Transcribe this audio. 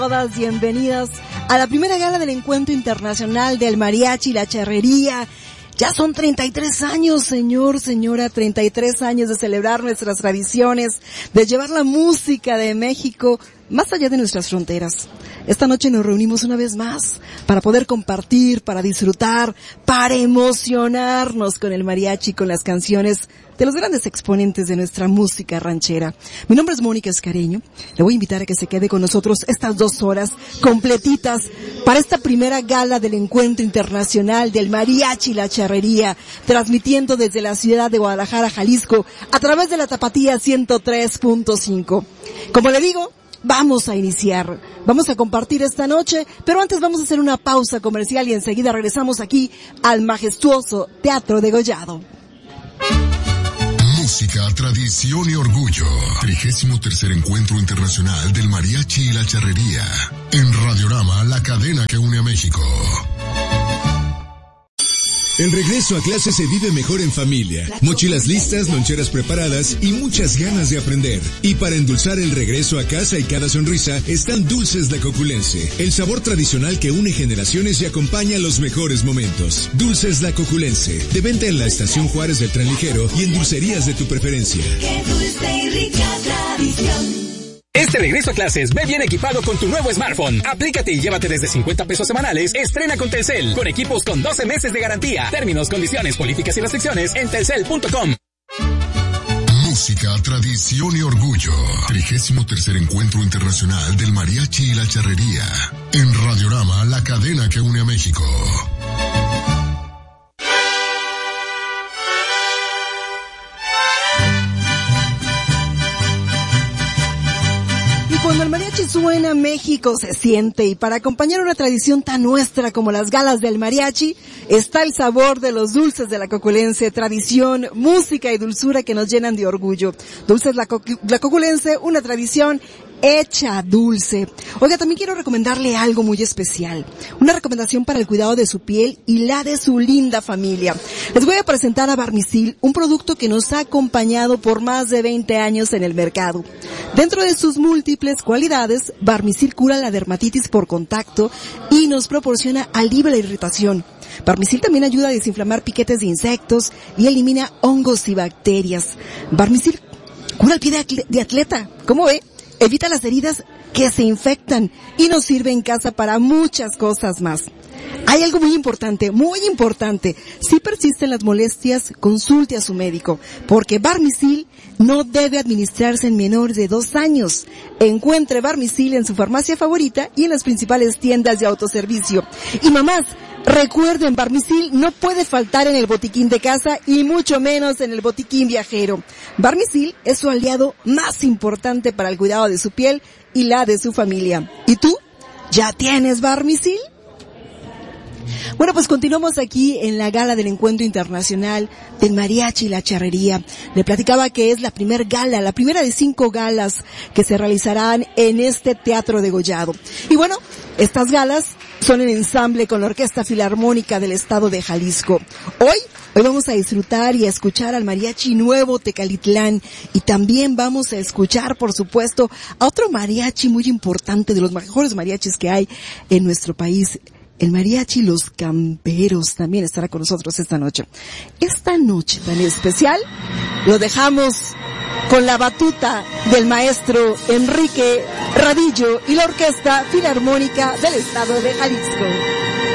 Todas bienvenidas a la primera gala del Encuentro Internacional del Mariachi y la Charrería. Ya son 33 años, señora, 33 años de celebrar nuestras tradiciones, de llevar la música de México más allá de nuestras fronteras. Esta noche nos reunimos una vez más para poder compartir, para disfrutar, para emocionarnos con el mariachi, con las canciones de los grandes exponentes de nuestra música ranchera. Mi nombre es Mónica Escareño. Le voy a invitar a que se quede con nosotros estas 2 horas completitas para esta primera gala del Encuentro Internacional del Mariachi y la Charrería, transmitiendo desde la ciudad de Guadalajara, Jalisco, a través de la Tapatía 103.5. Como le digo, vamos a iniciar, vamos a compartir esta noche, pero antes vamos a hacer una pausa comercial y enseguida regresamos aquí al majestuoso Teatro Degollado. Música, tradición y orgullo. 33º Encuentro Internacional del Mariachi y la Charrería. En Radiorama, la cadena que une a México. El regreso a clase se vive mejor en familia. Mochilas listas, loncheras preparadas y muchas ganas de aprender. Y para endulzar el regreso a casa y cada sonrisa, están Dulces La Coculense. El sabor tradicional que une generaciones y acompaña los mejores momentos. Dulces La Coculense. De venta en la Estación Juárez del Tren Ligero y en dulcerías de tu preferencia. ¡Qué dulce y rica tradición! Este regreso a clases, ve bien equipado con tu nuevo smartphone. Aplícate y llévate desde 50 pesos semanales. Estrena con Telcel, con equipos con 12 meses de garantía. Términos, condiciones, políticas y restricciones en telcel.com. Música, tradición y orgullo. 33º Encuentro Internacional del Mariachi y la Charrería. En Radiorama, la cadena que une a México. Cuando el mariachi suena, México se siente, y para acompañar una tradición tan nuestra como las galas del mariachi, está el sabor de los Dulces de la Coculense, tradición, música y dulzura que nos llenan de orgullo. Dulces la Coculense, una tradición hecha dulce. Oiga, también quiero recomendarle algo muy especial, una recomendación para el cuidado de su piel y la de su linda familia. Les voy a presentar a Barmisil, un producto que nos ha acompañado por más de 20 años en el mercado. Dentro de sus múltiples cualidades, Barmisil cura la dermatitis por contacto y nos proporciona alivio a la irritación. Barmisil también ayuda a desinflamar piquetes de insectos y elimina hongos y bacterias. Barmisil cura el pie de atleta, ¿cómo ve? Evita las heridas que se infectan y nos sirve en casa para muchas cosas más. Hay algo muy importante. Si persisten las molestias, consulte a su médico, porque Barmisil no debe administrarse en menores de 2 años. Encuentre Barmisil en su farmacia favorita y en las principales tiendas de autoservicio. Y mamás, recuerden, Barmisil no puede faltar en el botiquín de casa y mucho menos en el botiquín viajero. Barmisil es su aliado más importante para el cuidado de su piel y la de su familia. ¿Y tú? ¿Ya tienes Barmisil? Bueno, pues continuamos aquí en la gala del Encuentro Internacional del Mariachi y la Charrería. Le platicaba que es la primera de 5 galas que se realizarán en este Teatro Degollado. Y bueno, estas galas son en ensamble con la Orquesta Filarmónica del Estado de Jalisco. Hoy vamos a disfrutar y a escuchar al Mariachi Nuevo Tecalitlán, y también vamos a escuchar, por supuesto, a otro mariachi muy importante, de los mejores mariachis que hay en nuestro país. El mariachi Los Camperos también estará con nosotros esta noche. Esta noche tan especial lo dejamos con la batuta del maestro Enrique Radillo y la Orquesta Filarmónica del Estado de Jalisco.